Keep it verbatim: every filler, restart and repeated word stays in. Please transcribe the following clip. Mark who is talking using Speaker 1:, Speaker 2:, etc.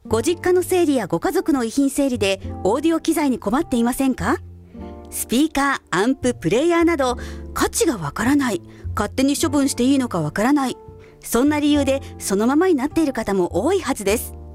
Speaker 1: ご実家の整理やご家族の遺品整理でオーディオ機材に困っていませんか？スピーカー、アンプ、プレイヤーなど価値がわからない、勝手に処分していいのかわからない、そんな理由でそのままになっている方も多いはずです。